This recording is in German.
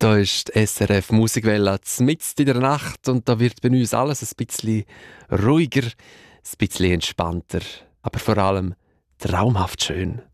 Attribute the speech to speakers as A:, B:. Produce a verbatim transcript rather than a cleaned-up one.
A: Da ist die S R F Musikwelle mitten in der Nacht und da wird bei uns alles ein bisschen ruhiger, ein bisschen entspannter, aber vor allem traumhaft schön.